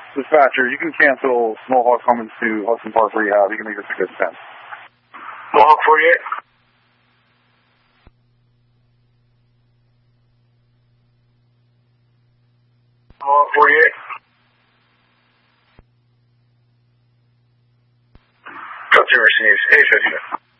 Dispatcher, you can cancel Mohawk Commons to Hudson Park Rehab. You can make this a good 10. Mohawk 48. Mohawk 48. Customer receives 850.